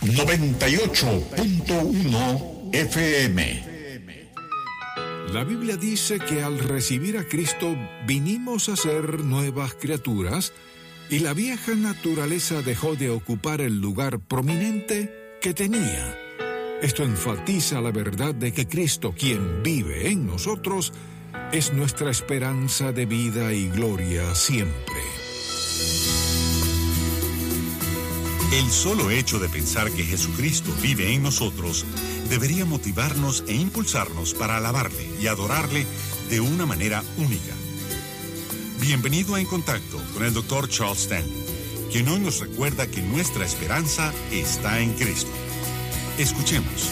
98.1 FM. La Biblia dice que al recibir a Cristo vinimos a ser nuevas criaturas y la vieja naturaleza dejó de ocupar el lugar prominente que tenía. Esto enfatiza la verdad de que Cristo, quien vive en nosotros, es nuestra esperanza de vida y gloria siempre. El solo hecho de pensar que Jesucristo vive en nosotros debería motivarnos e impulsarnos para alabarle y adorarle de una manera única. Bienvenido a En Contacto con el Dr. Charles Stanley, quien hoy nos recuerda que nuestra esperanza está en Cristo. Escuchemos.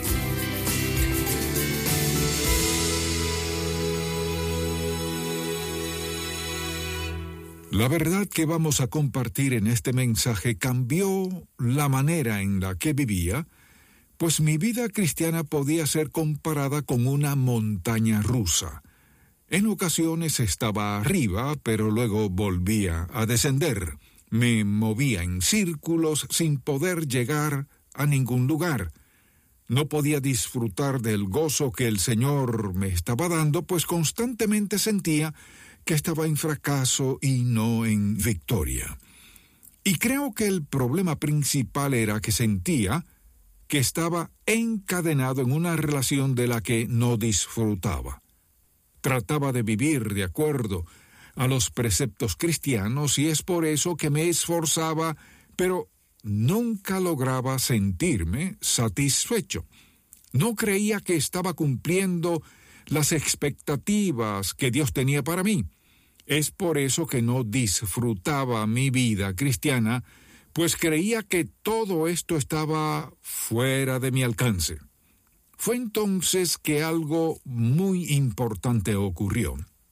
La verdad que vamos a compartir en este mensaje cambió la manera en la que vivía, pues mi vida cristiana podía ser comparada con una montaña rusa. En ocasiones estaba arriba, pero luego volvía a descender. Me movía en círculos sin poder llegar a ningún lugar. No podía disfrutar del gozo que el Señor me estaba dando, pues constantemente sentía que estaba en fracaso y no en victoria. Y creo que el problema principal era que sentía que estaba encadenado en una relación de la que no disfrutaba. Trataba de vivir de acuerdo a los preceptos cristianos y es por eso que me esforzaba, pero nunca lograba sentirme satisfecho. No creía que estaba cumpliendo las expectativas que Dios tenía para mí. Es por eso que no disfrutaba mi vida cristiana, pues creía que todo esto estaba fuera de mi alcance. Fue entonces que algo muy importante ocurrió.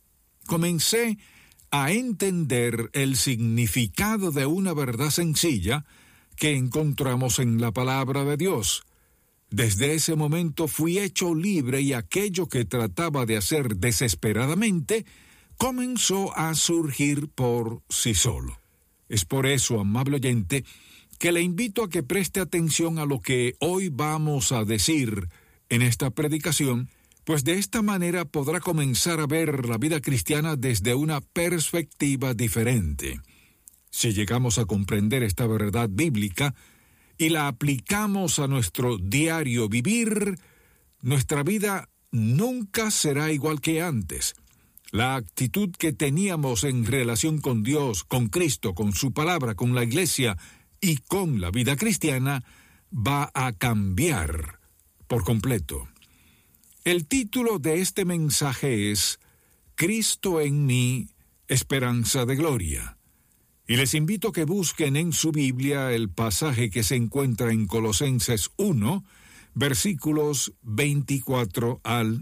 Comencé a entender el significado de una verdad sencilla que encontramos en la palabra de Dios. Desde ese momento fui hecho libre y aquello que trataba de hacer desesperadamente comenzó a surgir por sí solo. Es por eso, amable oyente, que le invito a que preste atención a lo que hoy vamos a decir en esta predicación, pues de esta manera podrá comenzar a ver la vida cristiana desde una perspectiva diferente. Si llegamos a comprender esta verdad bíblica y la aplicamos a nuestro diario vivir, nuestra vida nunca será igual que antes. La actitud que teníamos en relación con Dios, con Cristo, con su palabra, con la iglesia y con la vida cristiana va a cambiar por completo. El título de este mensaje es Cristo en mí, esperanza de gloria. Y les invito a que busquen en su Biblia el pasaje que se encuentra en Colosenses 1, versículos 24 al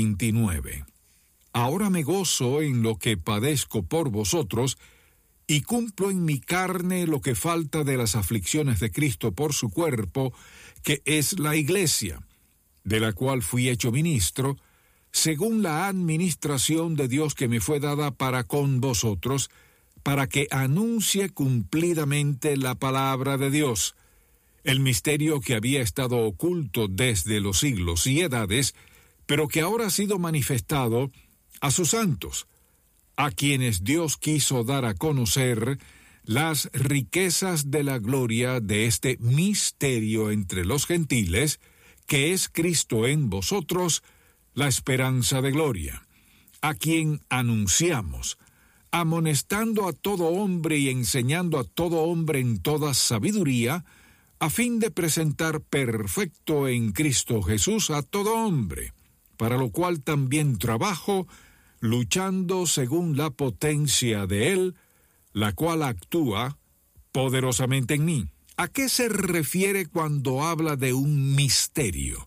29. Ahora me gozo en lo que padezco por vosotros, y cumplo en mi carne lo que falta de las aflicciones de Cristo por su cuerpo, que es la iglesia, de la cual fui hecho ministro, según la administración de Dios que me fue dada para con vosotros, para que anuncie cumplidamente la palabra de Dios, el misterio que había estado oculto desde los siglos y edades, pero que ahora ha sido manifestado a sus santos, a quienes Dios quiso dar a conocer las riquezas de la gloria de este misterio entre los gentiles, que es Cristo en vosotros, la esperanza de gloria, a quien anunciamos, amonestando a todo hombre y enseñando a todo hombre en toda sabiduría, a fin de presentar perfecto en Cristo Jesús a todo hombre, para lo cual también trabajo, luchando según la potencia de Él, la cual actúa poderosamente en mí. ¿A qué se refiere cuando habla de un misterio?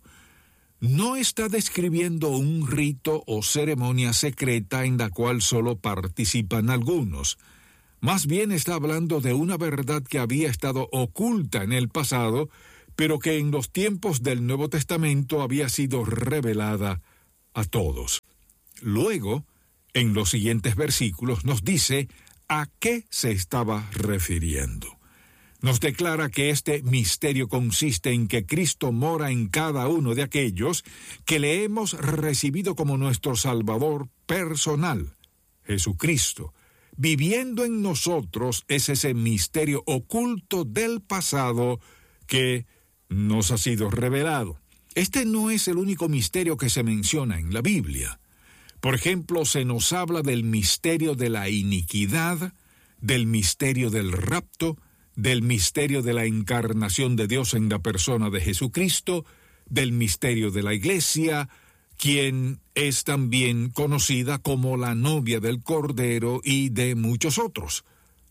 No está describiendo un rito o ceremonia secreta en la cual solo participan algunos. Más bien está hablando de una verdad que había estado oculta en el pasado, pero que en los tiempos del Nuevo Testamento había sido revelada a todos. Luego, en los siguientes versículos, nos dice a qué se estaba refiriendo. nos declara que este misterio consiste en que Cristo mora en cada uno de aquellos que le hemos recibido como nuestro Salvador personal. Jesucristo, viviendo en nosotros, es ese misterio oculto del pasado que nos ha sido revelado. Este no es el único misterio que se menciona en la Biblia. Por ejemplo, se nos habla del misterio de la iniquidad, del misterio del rapto, del misterio de la encarnación de Dios en la persona de Jesucristo, del misterio de la Iglesia, quien es también conocida como la novia del Cordero, y de muchos otros.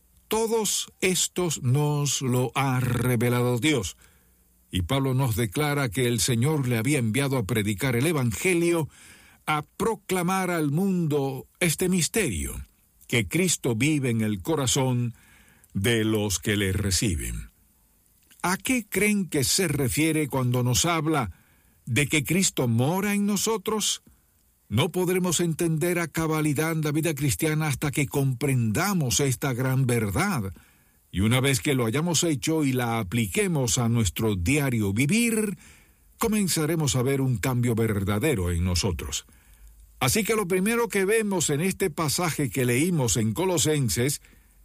Todos estos nos lo ha revelado Dios, y Pablo nos declara que el Señor le había enviado a predicar el Evangelio, a proclamar al mundo este misterio, que Cristo vive en el corazón de los que le reciben. ¿A qué creen que se refiere cuando nos habla de que Cristo mora en nosotros? No podremos entender a cabalidad la vida cristiana hasta que comprendamos esta gran verdad, y una vez que lo hayamos hecho y la apliquemos a nuestro diario vivir, comenzaremos a ver un cambio verdadero en nosotros. Así que lo primero que vemos en este pasaje que leímos en Colosenses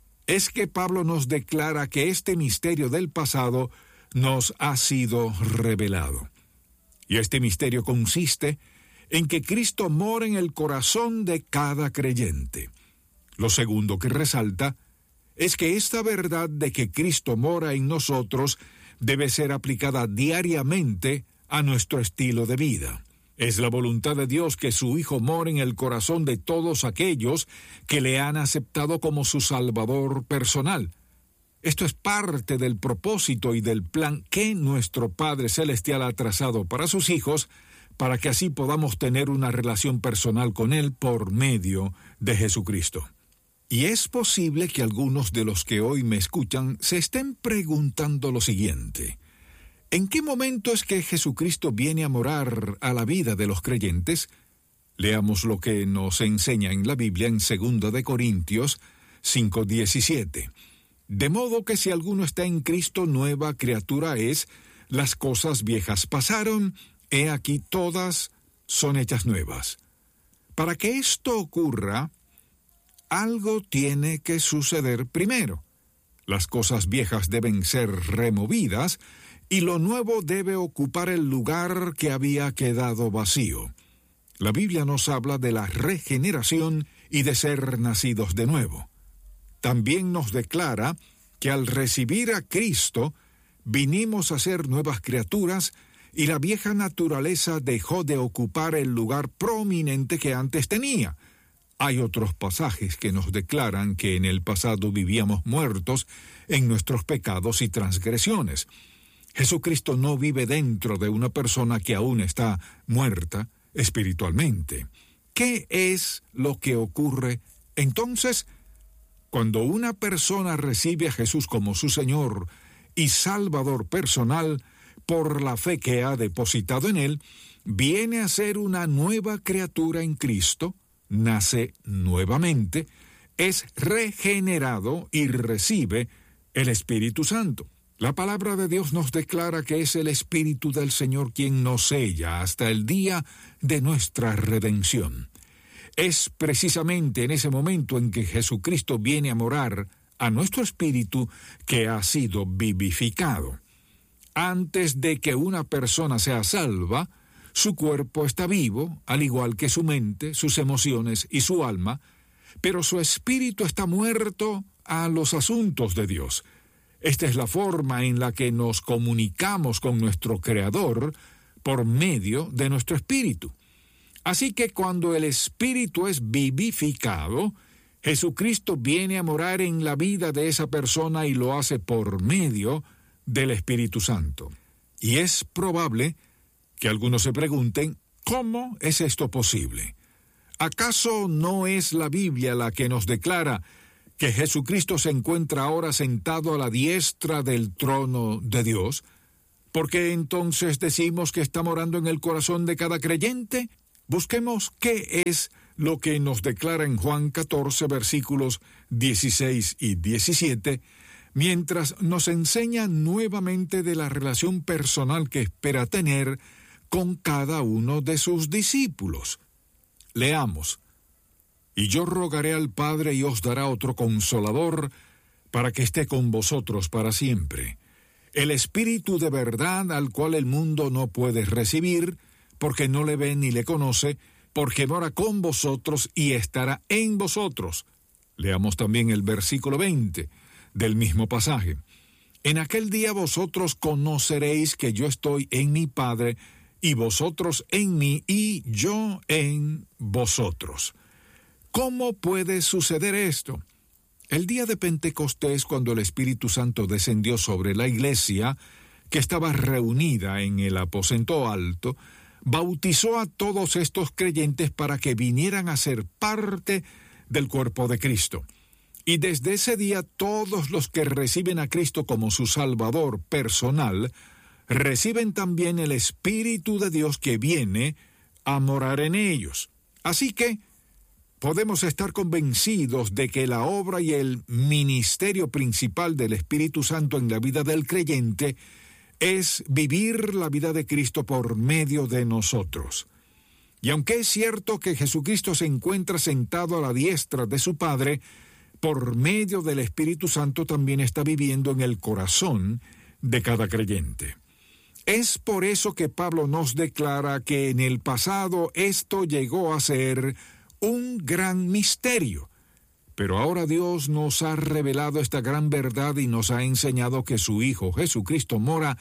es que Pablo nos declara que este misterio del pasado nos ha sido revelado. Y este misterio consiste en que Cristo mora en el corazón de cada creyente. Lo segundo que resalta es que esta verdad de que Cristo mora en nosotros debe ser aplicada diariamente a nuestro estilo de vida. Es la voluntad de Dios que su Hijo more en el corazón de todos aquellos que le han aceptado como su Salvador personal. Esto es parte del propósito y del plan que nuestro Padre Celestial ha trazado para sus hijos, para que así podamos tener una relación personal con Él por medio de Jesucristo. Y es posible que algunos de los que hoy me escuchan se estén preguntando lo siguiente: ¿en qué momento es que Jesucristo viene a morar a la vida de los creyentes? Leamos lo que nos enseña en la Biblia en 2 de Corintios 5:17. De modo que si alguno está en Cristo, nueva criatura es, las cosas viejas pasaron, he aquí todas son hechas nuevas. Para que esto ocurra, algo tiene que suceder primero. Las cosas viejas deben ser removidas, y lo nuevo debe ocupar el lugar que había quedado vacío. La Biblia nos habla de la regeneración y de ser nacidos de nuevo. También nos declara que al recibir a Cristo, vinimos a ser nuevas criaturas y la vieja naturaleza dejó de ocupar el lugar prominente que antes tenía. Hay otros pasajes que nos declaran que en el pasado vivíamos muertos en nuestros pecados y transgresiones. Jesucristo no vive dentro de una persona que aún está muerta espiritualmente. ¿Qué es lo que ocurre entonces? Cuando una persona recibe a Jesús como su Señor y Salvador personal, por la fe que ha depositado en Él, viene a ser una nueva criatura en Cristo, nace nuevamente, es regenerado y recibe el Espíritu Santo. La palabra de Dios nos declara que es el Espíritu del Señor quien nos sella hasta el día de nuestra redención. Es precisamente en ese momento en que Jesucristo viene a morar a nuestro espíritu que ha sido vivificado. Antes de que una persona sea salva, su cuerpo está vivo, al igual que su mente, sus emociones y su alma, pero su espíritu está muerto a los asuntos de Dios. Esta es la forma en la que nos comunicamos con nuestro Creador por medio de nuestro espíritu. Así que cuando el espíritu es vivificado, Jesucristo viene a morar en la vida de esa persona y lo hace por medio del Espíritu Santo. Y es probable que algunos se pregunten, ¿cómo es esto posible? ¿Acaso no es la Biblia la que nos declara que Jesucristo se encuentra ahora sentado a la diestra del trono de Dios? ¿Por qué entonces decimos que está morando en el corazón de cada creyente? Busquemos qué es lo que nos declara en Juan 14, versículos 16 y 17, mientras nos enseña nuevamente de la relación personal que espera tener con cada uno de sus discípulos. Leamos: «Y yo rogaré al Padre y os dará otro Consolador, para que esté con vosotros para siempre, el Espíritu de verdad, al cual el mundo no puede recibir, porque no le ve ni le conoce, porque mora con vosotros y estará en vosotros». Leamos también el versículo 20 del mismo pasaje. «En aquel día vosotros conoceréis que yo estoy en mi Padre, y vosotros en mí, y yo en vosotros». ¿Cómo puede suceder esto? El día de Pentecostés, cuando el Espíritu Santo descendió sobre la iglesia, que estaba reunida en el aposento alto, bautizó a todos estos creyentes para que vinieran a ser parte del cuerpo de Cristo. Y desde ese día todos los que reciben a Cristo como su Salvador personal, reciben también el Espíritu de Dios que viene a morar en ellos. Así que podemos estar convencidos de que la obra y el ministerio principal del Espíritu Santo en la vida del creyente es vivir la vida de Cristo por medio de nosotros. Y aunque es cierto que Jesucristo se encuentra sentado a la diestra de su Padre, por medio del Espíritu Santo también está viviendo en el corazón de cada creyente. Es por eso que Pablo nos declara que en el pasado esto llegó a ser un gran misterio, pero ahora Dios nos ha revelado esta gran verdad y nos ha enseñado que su Hijo Jesucristo mora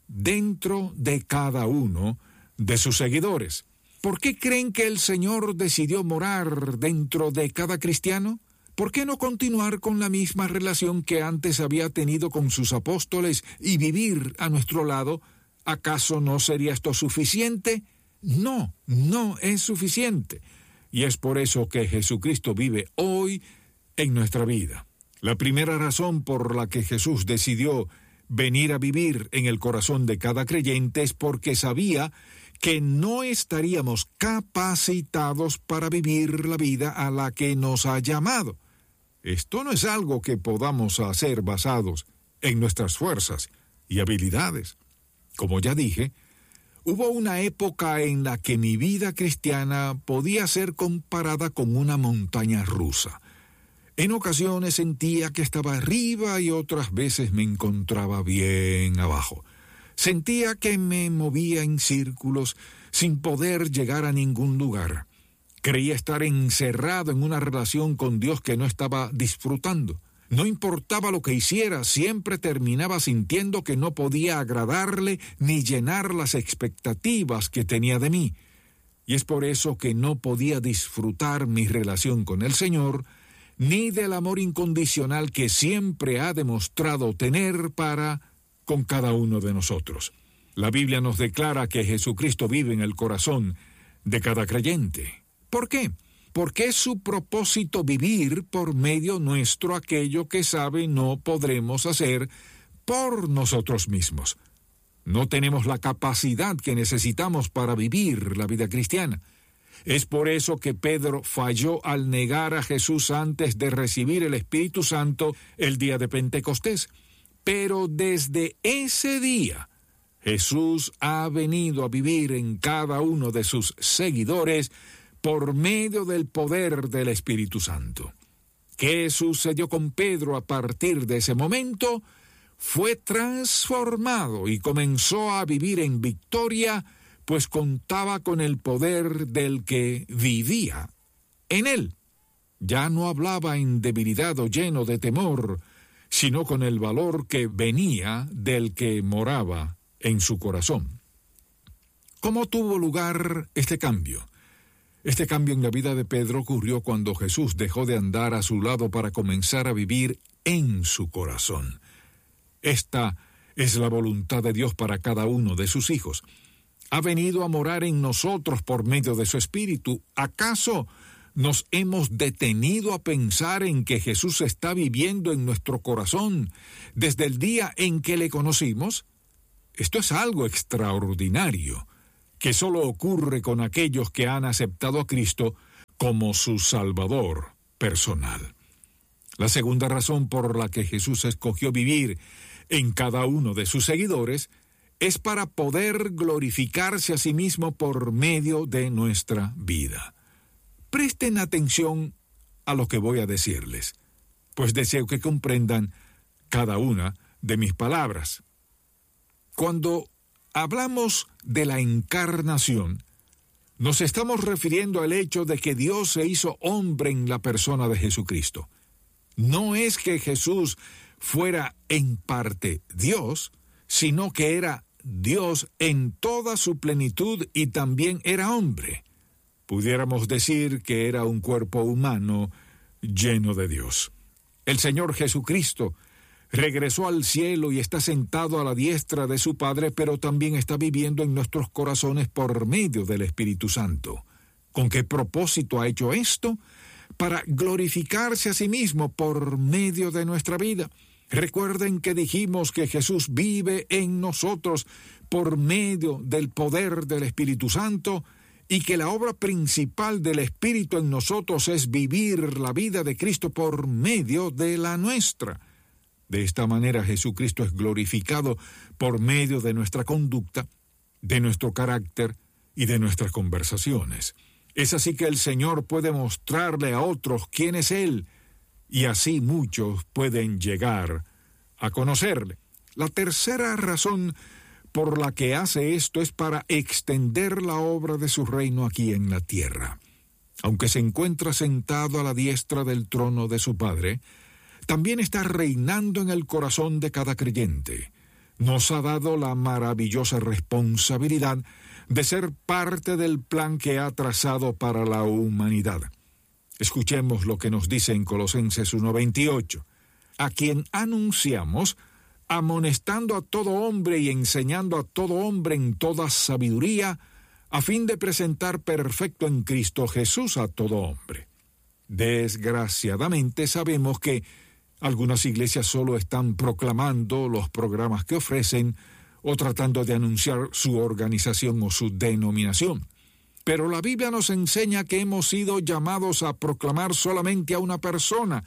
dentro de cada uno de sus seguidores. ¿Por qué creen que el Señor decidió morar dentro de cada cristiano? ¿Por qué no continuar con la misma relación que antes había tenido con sus apóstoles y vivir a nuestro lado? ¿Acaso no sería esto suficiente? No, no es suficiente. Y es por eso que Jesucristo vive hoy en nuestra vida. La primera razón por la que Jesús decidió venir a vivir en el corazón de cada creyente es porque sabía que no estaríamos capacitados para vivir la vida a la que nos ha llamado. Esto no es algo que podamos hacer basados en nuestras fuerzas y habilidades. Como ya dije, hubo una época en la que mi vida cristiana podía ser comparada con una montaña rusa. En ocasiones sentía que estaba arriba y otras veces me encontraba bien abajo. Sentía que me movía en círculos sin poder llegar a ningún lugar. Creía estar encerrado en una relación con Dios que no estaba disfrutando. No importaba lo que hiciera, siempre terminaba sintiendo que no podía agradarle ni llenar las expectativas que tenía de mí. Y es por eso que no podía disfrutar mi relación con el Señor, ni del amor incondicional que siempre ha demostrado tener para con cada uno de nosotros. La Biblia nos declara que Jesucristo vive en el corazón de cada creyente. ¿Por qué? Porque es su propósito vivir por medio nuestro aquello que sabe no podremos hacer por nosotros mismos. No tenemos la capacidad que necesitamos para vivir la vida cristiana. Es por eso que Pedro falló al negar a Jesús antes de recibir el Espíritu Santo el día de Pentecostés. Pero desde ese día, Jesús ha venido a vivir en cada uno de sus seguidores por medio del poder del Espíritu Santo. ¿Qué sucedió con Pedro a partir de ese momento? Fue transformado y comenzó a vivir en victoria, pues contaba con el poder del que vivía en él. Ya no hablaba en debilidad o lleno de temor, sino con el valor que venía del que moraba en su corazón. ¿Cómo tuvo lugar este cambio? Este cambio en la vida de Pedro ocurrió cuando Jesús dejó de andar a su lado para comenzar a vivir en su corazón. Esta es la voluntad de Dios para cada uno de sus hijos. Ha venido a morar en nosotros por medio de su Espíritu. ¿Acaso nos hemos detenido a pensar en que Jesús está viviendo en nuestro corazón desde el día en que le conocimos? Esto es algo extraordinario, que solo ocurre con aquellos que han aceptado a Cristo como su Salvador personal. La segunda razón por la que Jesús escogió vivir en cada uno de sus seguidores es para poder glorificarse a sí mismo por medio de nuestra vida. Presten atención a lo que voy a decirles, pues deseo que comprendan cada una de mis palabras. Cuando hablamos de la encarnación, nos estamos refiriendo al hecho de que Dios se hizo hombre en la persona de Jesucristo. No es que Jesús fuera en parte Dios, sino que era Dios en toda su plenitud y también era hombre. Pudiéramos decir que era un cuerpo humano lleno de Dios. El Señor Jesucristo regresó al cielo y está sentado a la diestra de su Padre, pero también está viviendo en nuestros corazones por medio del Espíritu Santo. ¿Con qué propósito ha hecho esto? Para glorificarse a sí mismo por medio de nuestra vida. Recuerden que dijimos que Jesús vive en nosotros por medio del poder del Espíritu Santo y que la obra principal del Espíritu en nosotros es vivir la vida de Cristo por medio de la nuestra. De esta manera Jesucristo es glorificado por medio de nuestra conducta, de nuestro carácter y de nuestras conversaciones. Es así que el Señor puede mostrarle a otros quién es Él, y así muchos pueden llegar a conocerle. La tercera razón por la que hace esto es para extender la obra de su reino aquí en la tierra. Aunque se encuentra sentado a la diestra del trono de su Padre, también está reinando en el corazón de cada creyente. Nos ha dado la maravillosa responsabilidad de ser parte del plan que ha trazado para la humanidad. Escuchemos lo que nos dice en Colosenses 1:28, a quien anunciamos, amonestando a todo hombre y enseñando a todo hombre en toda sabiduría, a fin de presentar perfecto en Cristo Jesús a todo hombre. Desgraciadamente sabemos que algunas iglesias solo están proclamando los programas que ofrecen o tratando de anunciar su organización o su denominación. Pero la Biblia nos enseña que hemos sido llamados a proclamar solamente a una persona,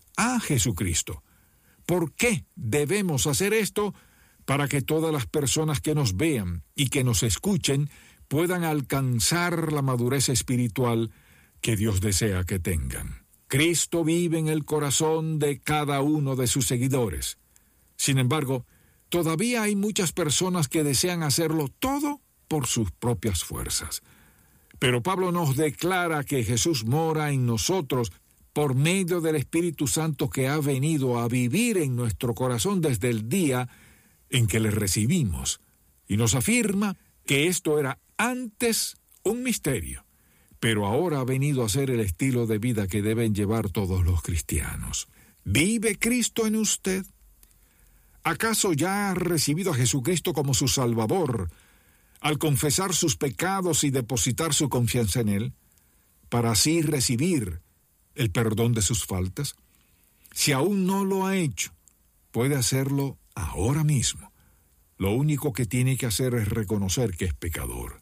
a Jesucristo. ¿Por qué debemos hacer esto? Para que todas las personas que nos vean y que nos escuchen puedan alcanzar la madurez espiritual que Dios desea que tengan. Cristo vive en el corazón de cada uno de sus seguidores. Sin embargo, todavía hay muchas personas que desean hacerlo todo por sus propias fuerzas. Pero Pablo nos declara que Jesús mora en nosotros por medio del Espíritu Santo que ha venido a vivir en nuestro corazón desde el día en que le recibimos. Y nos afirma que esto era antes un misterio, pero ahora ha venido a ser el estilo de vida que deben llevar todos los cristianos. ¿Vive Cristo en usted? ¿Acaso ya ha recibido a Jesucristo como su Salvador al confesar sus pecados y depositar su confianza en Él, para así recibir el perdón de sus faltas? Si aún no lo ha hecho, puede hacerlo ahora mismo. Lo único que tiene que hacer es reconocer que es pecador.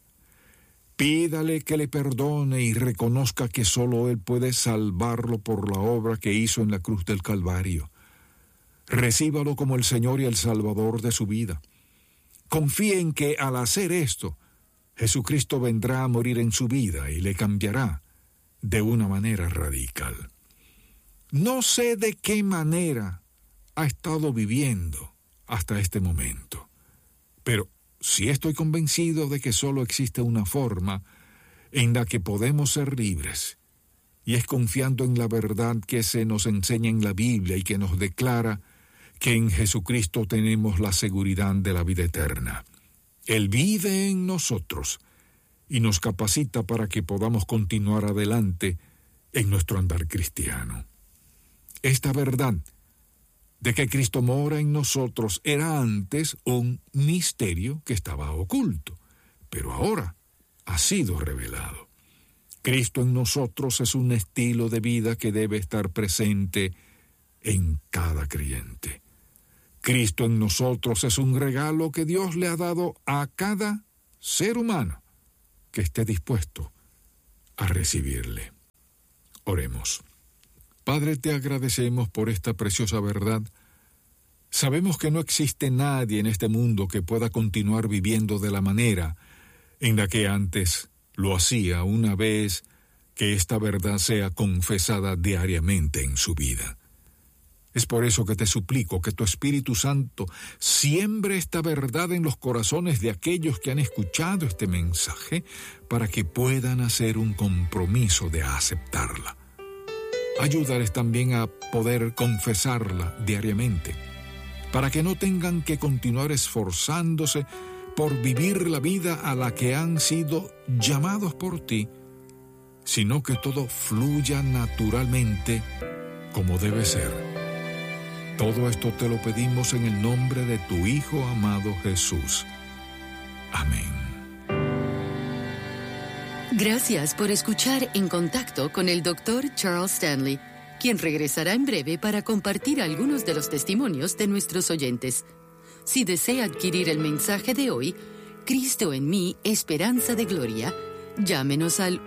Pídale que le perdone y reconozca que solo Él puede salvarlo por la obra que hizo en la cruz del Calvario. Recíbalo como el Señor y el Salvador de su vida. Confíe en que al hacer esto, Jesucristo vendrá a morir en su vida y le cambiará de una manera radical. No sé de qué manera ha estado viviendo hasta este momento, pero sí estoy convencido de que solo existe una forma en la que podemos ser libres, y es confiando en la verdad que se nos enseña en la Biblia y que nos declara que en Jesucristo tenemos la seguridad de la vida eterna. Él vive en nosotros y nos capacita para que podamos continuar adelante en nuestro andar cristiano. Esta verdad de que Cristo mora en nosotros era antes un misterio que estaba oculto, pero ahora ha sido revelado. Cristo en nosotros es un estilo de vida que debe estar presente en cada creyente. Cristo en nosotros es un regalo que Dios le ha dado a cada ser humano que esté dispuesto a recibirle. Oremos. Padre, te agradecemos por esta preciosa verdad. Sabemos que no existe nadie en este mundo que pueda continuar viviendo de la manera en la que antes lo hacía una vez que esta verdad sea confesada diariamente en su vida. Es por eso que te suplico que tu Espíritu Santo siembre esta verdad en los corazones de aquellos que han escuchado este mensaje para que puedan hacer un compromiso de aceptarla. Ayúdales también a poder confesarla diariamente, para que no tengan que continuar esforzándose por vivir la vida a la que han sido llamados por ti, sino que todo fluya naturalmente como debe ser. Todo esto te lo pedimos en el nombre de tu Hijo amado Jesús. Amén. Gracias por escuchar En Contacto con el Dr. Charles Stanley, quien regresará en breve para compartir algunos de los testimonios de nuestros oyentes. Si desea adquirir el mensaje de hoy, Cristo en mí, Esperanza de Gloria, llámenos al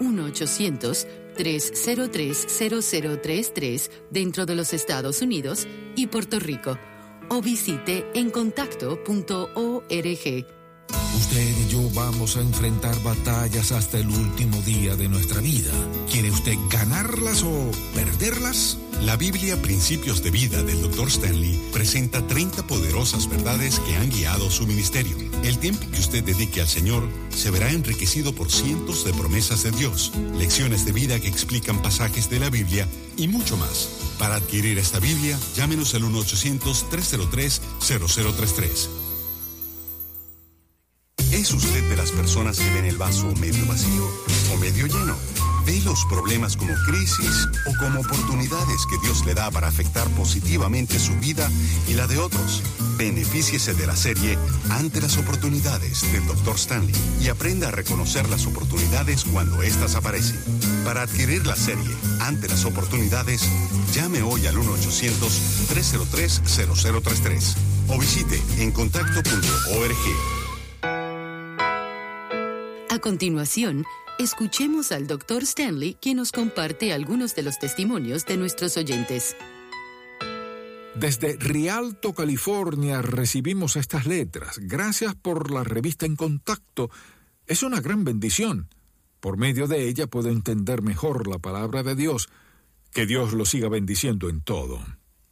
1-800-303-0033 dentro de los Estados Unidos y Puerto Rico, o visite encontacto.org. Usted y yo vamos a enfrentar batallas hasta el último día de nuestra vida. ¿Quiere usted ganarlas o perderlas? La Biblia Principios de Vida del Dr. Stanley presenta 30 poderosas verdades que han guiado su ministerio. El tiempo que usted dedique al Señor se verá enriquecido por cientos de promesas de Dios, lecciones de vida que explican pasajes de la Biblia y mucho más. Para adquirir esta Biblia, llámenos al 1-800-303-0033. ¿Es usted de las personas que ven el vaso medio vacío o medio lleno? ¿Ve los problemas como crisis o como oportunidades que Dios le da para afectar positivamente su vida y la de otros? Benefíciese de la serie Ante las oportunidades del Dr. Stanley y aprenda a reconocer las oportunidades cuando éstas aparecen. Para adquirir la serie Ante las oportunidades, llame hoy al 1-800-303-0033 o visite encontacto.org. A continuación, escuchemos al Dr. Stanley, quien nos comparte algunos de los testimonios de nuestros oyentes. Desde Rialto, California, recibimos estas letras. Gracias por la revista En Contacto. Es una gran bendición. Por medio de ella puedo entender mejor la palabra de Dios. Que Dios lo siga bendiciendo en todo.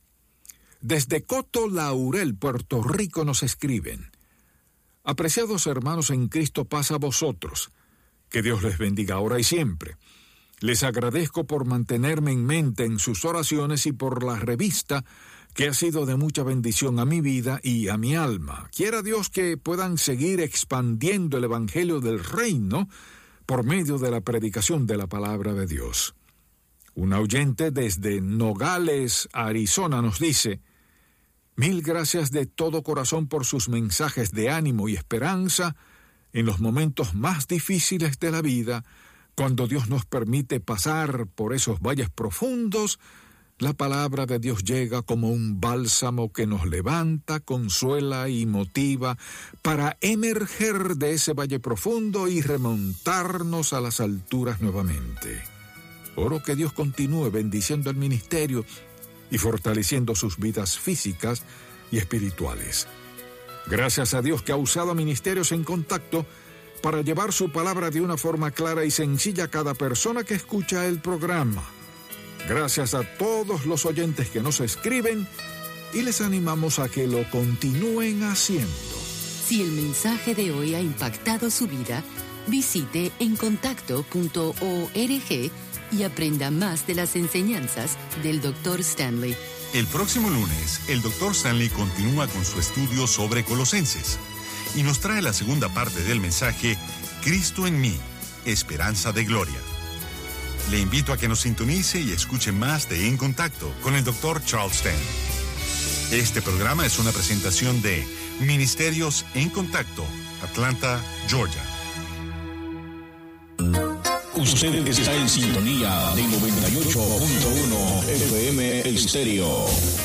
Desde Coto Laurel, Puerto Rico, nos escriben: apreciados hermanos en Cristo, paz a vosotros. Que Dios les bendiga ahora y siempre. Les agradezco por mantenerme en mente en sus oraciones y por la revista que ha sido de mucha bendición a mi vida y a mi alma. Quiera Dios que puedan seguir expandiendo el Evangelio del Reino por medio de la predicación de la palabra de Dios. Un oyente desde Nogales, Arizona, nos dice: mil gracias de todo corazón por sus mensajes de ánimo y esperanza en los momentos más difíciles de la vida. Cuando Dios nos permite pasar por esos valles profundos, la palabra de Dios llega como un bálsamo que nos levanta, consuela y motiva para emerger de ese valle profundo y remontarnos a las alturas nuevamente. Oro que Dios continúe bendiciendo el ministerio y fortaleciendo sus vidas físicas y espirituales. Gracias a Dios que ha usado Ministerios en Contacto para llevar su palabra de una forma clara y sencilla a cada persona que escucha el programa. Gracias a todos los oyentes que nos escriben y les animamos a que lo continúen haciendo. Si el mensaje de hoy ha impactado su vida, visite encontacto.org y aprenda más de las enseñanzas del Dr. Stanley. El próximo lunes, el Dr. Stanley continúa con su estudio sobre Colosenses y nos trae la segunda parte del mensaje Cristo en mí, Esperanza de Gloria. Le invito a que nos sintonice y escuche más de En Contacto con el Dr. Charles Stanley. Este programa es una presentación de Ministerios en Contacto, Atlanta, Georgia. Usted está en sintonía de 98.1 FM Estéreo.